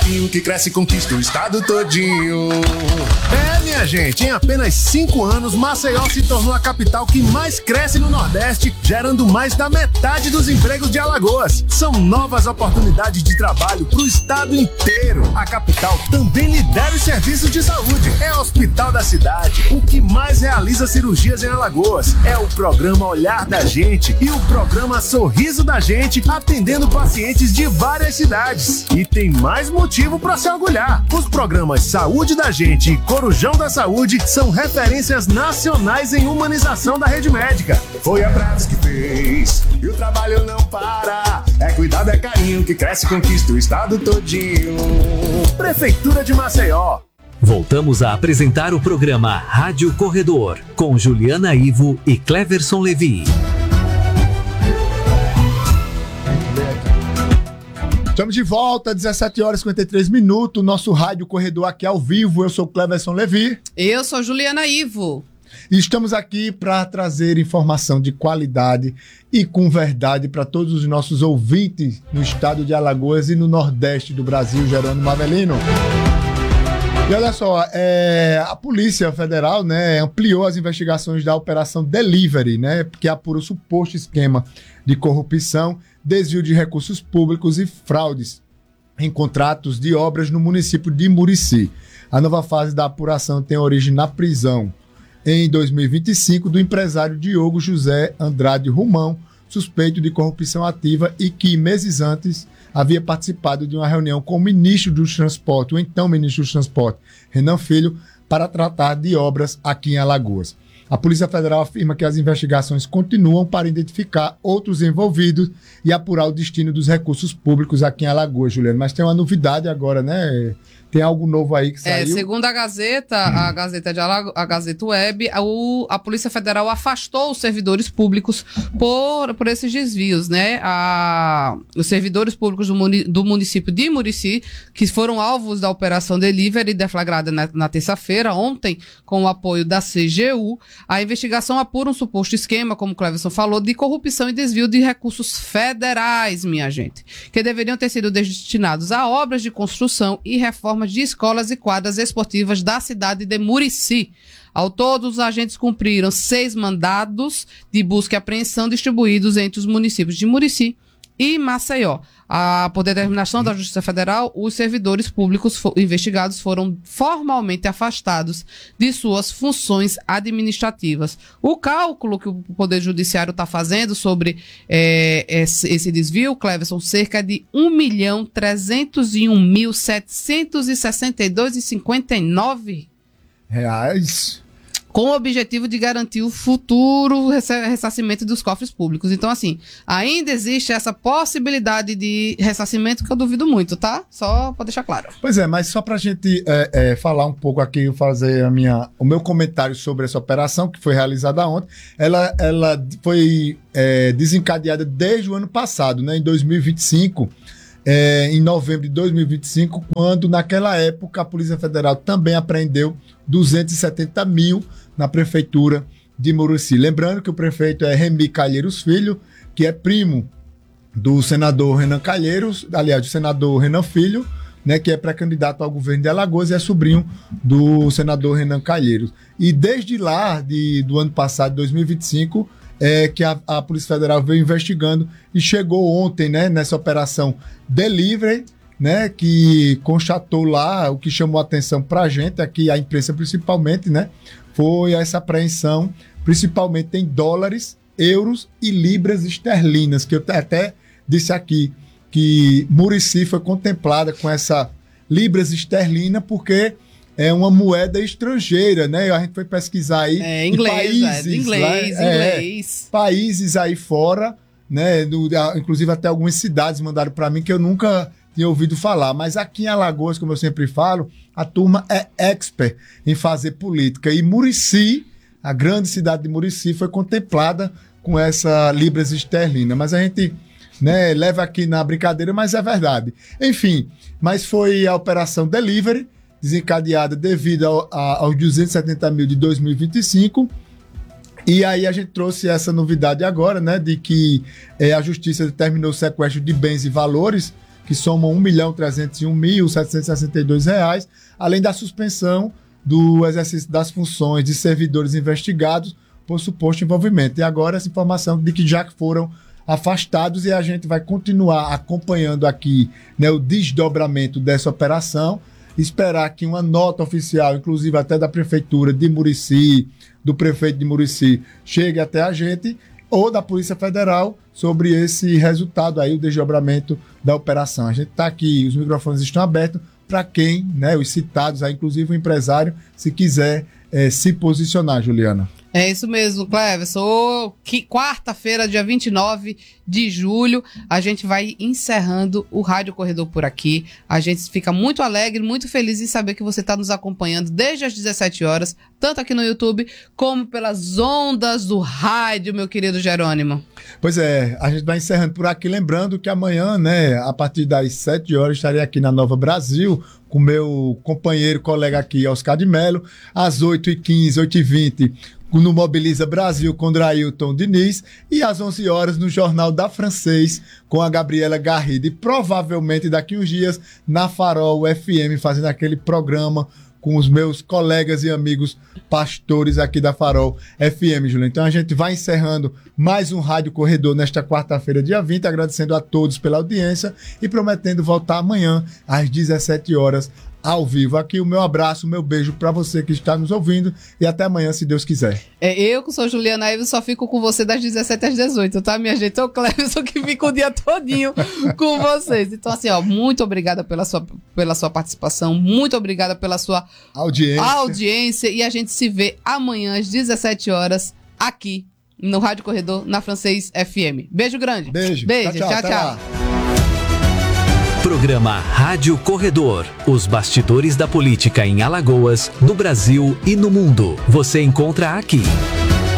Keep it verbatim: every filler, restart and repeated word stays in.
carrinho que cresce e conquista o estado todinho. É, minha gente, em apenas cinco anos, Maceió se tornou a capital que mais cresce no Nordeste, gerando mais da metade dos empregos de Alagoas. São novas oportunidades de trabalho para o estado inteiro. A capital também lidera os serviços de saúde. É o hospital da cidade, o que mais realiza cirurgias em Alagoas. É o programa Olhar da Gente e o programa Sorriso da Gente, atendendo pacientes de várias cidades. E tem mais motivo para se orgulhar. Os programas Saúde da Gente e Corujão da Saúde são referências nacionais em humanização da rede médica. Foi a Prados que fez e o trabalho não para. É cuidado, é carinho que cresce e conquista o estado todinho. Prefeitura de Maceió. Voltamos a apresentar o programa Rádio Corredor, com Juliana Ivo e Cleverson Levi. Estamos de volta, dezessete horas e cinquenta e três minutos, nosso Rádio Corredor aqui ao vivo. Eu sou Cleverson Levi. Eu sou Juliana Ivo. E estamos aqui para trazer informação de qualidade e com verdade para todos os nossos ouvintes no estado de Alagoas e no Nordeste do Brasil, Jerônimo Avelino. E olha só, é, a Polícia Federal, né, ampliou as investigações da Operação Delivery, né, que apura o suposto esquema de corrupção, desvio de recursos públicos e fraudes em contratos de obras no município de Murici. A nova fase da apuração tem origem na prisão, em dois mil e vinte e cinco, do empresário Diogo José Andrade Romão, suspeito de corrupção ativa e que, meses antes, havia participado de uma reunião com o ministro dos Transportes, o então ministro dos Transportes, Renan Filho, para tratar de obras aqui em Alagoas. A Polícia Federal afirma que as investigações continuam para identificar outros envolvidos e apurar o destino dos recursos públicos aqui em Alagoas, Juliano. Mas tem uma novidade agora, né? Tem algo novo aí que saiu. É, segundo a Gazeta, hum. a Gazeta de Alago- a Gazeta Web, a, o, a Polícia Federal afastou os servidores públicos por, por esses desvios, né? A, os servidores públicos do, muni, do município de Murici, que foram alvos da Operação Delivery, deflagrada na, na terça-feira, ontem, com o apoio da C G U. A investigação apura um suposto esquema, como o Cleverson falou, de corrupção e desvio de recursos federais, minha gente, que deveriam ter sido destinados a obras de construção e reformas de escolas e quadras esportivas da cidade de Murici. Ao todo, os agentes cumpriram seis mandados de busca e apreensão distribuídos entre os municípios de Murici e Maceió. A, por determinação da Justiça Federal, os servidores públicos fo- investigados foram formalmente afastados de suas funções administrativas. O cálculo que o Poder Judiciário está fazendo sobre é, esse, esse desvio, Cleverson, cerca de um milhão trezentos e um mil setecentos e sessenta e dois reais e cinquenta e nove Reais. Com o objetivo de garantir o futuro ressarcimento dos cofres públicos. Então, assim, ainda existe essa possibilidade de ressarcimento que eu duvido muito, tá? Só para deixar claro. Pois é, mas só para a gente é, é, falar um pouco aqui, fazer a minha, o meu comentário sobre essa operação, que foi realizada ontem, ela, ela foi é, desencadeada desde o ano passado, né, em dois mil e vinte e cinco, é, em novembro de dois mil e vinte e cinco, quando, naquela época, a Polícia Federal também apreendeu duzentos e setenta mil na prefeitura de Murici. Lembrando que o prefeito é Remy Calheiros Filho, que é primo do senador Renan Calheiros, aliás, do senador Renan Filho, né, que é pré-candidato ao governo de Alagoas e é sobrinho do senador Renan Calheiros. E desde lá, de, do ano passado, dois mil e vinte e cinco, é que a, a Polícia Federal veio investigando e chegou ontem, né, nessa operação Delivery, né, que constatou lá o que chamou a atenção para a gente, aqui a imprensa principalmente, né, foi essa apreensão, principalmente em dólares, euros e libras esterlinas, que eu até disse aqui que Murici foi contemplada com essa libras esterlina porque é uma moeda estrangeira, né? A gente foi pesquisar aí é, inglês, países, é, inglês, lá, inglês. É, países aí fora, né? Do, inclusive até algumas cidades mandaram para mim que eu nunca tinha ouvido falar, mas aqui em Alagoas, como eu sempre falo, a turma é expert em fazer política. E Murici, a grande cidade de Murici, foi contemplada com essa libras esterlina. Mas a gente, né, leva aqui na brincadeira, mas é verdade. Enfim, mas foi a Operação Delivery, desencadeada devido ao, a, aos duzentos e setenta mil de dois mil e vinte e cinco. E aí a gente trouxe essa novidade agora, né, de que é, a Justiça determinou o sequestro de bens e valores que somam um milhão trezentos e um mil setecentos e sessenta e dois reais, além da suspensão do exercício das funções de servidores investigados por suposto envolvimento. E agora essa informação de que já foram afastados, e a gente vai continuar acompanhando aqui, né, o desdobramento dessa operação, esperar que uma nota oficial, inclusive até da Prefeitura de Murici, do prefeito de Murici, chegue até a gente, ou da Polícia Federal, sobre esse resultado aí, o desdobramento da operação. A gente está aqui, os microfones estão abertos para quem, né, os citados, aí, inclusive o empresário, se quiser é, se posicionar, Juliana. É isso mesmo, Cleverson. Que quarta-feira, dia vinte e nove de julho, a gente vai encerrando o Rádio Corredor por aqui. A gente fica muito alegre, muito feliz em saber que você está nos acompanhando desde as dezessete horas, tanto aqui no YouTube como pelas ondas do rádio, meu querido Jerônimo. Pois é, a gente vai encerrando por aqui, lembrando que amanhã, né, a partir das sete horas, estarei aqui na Nova Brasil, com meu companheiro, colega aqui, Oscar de Mello, às oito e quinze, oito e vinte, no Mobiliza Brasil com Drailton Diniz, e às onze horas no Jornal da Francês com a Gabriela Garrido, e provavelmente daqui uns dias na Farol F M, fazendo aquele programa com os meus colegas e amigos pastores aqui da Farol F M, Júlio. Então a gente vai encerrando mais um Rádio Corredor nesta quarta-feira, dia vinte, agradecendo a todos pela audiência e prometendo voltar amanhã às dezessete horas ao vivo. Aqui o meu abraço, o meu beijo para você que está nos ouvindo, e até amanhã, se Deus quiser. É, eu que sou Juliana Ives, só fico com você das dezessete às dezoito, tá, minha gente? Eu, Cleverson, que fica o dia todinho com vocês. Então, assim, ó, muito obrigada pela sua, pela sua participação, muito obrigada pela sua audiência. audiência, e a gente se vê amanhã às dezessete horas aqui no Rádio Corredor, na Francês F M. Beijo grande. Beijo. Beijo. Tchau, tchau. tchau, tchau. Programa Rádio Corredor. Os bastidores da política em Alagoas, no Brasil e no mundo. Você encontra aqui.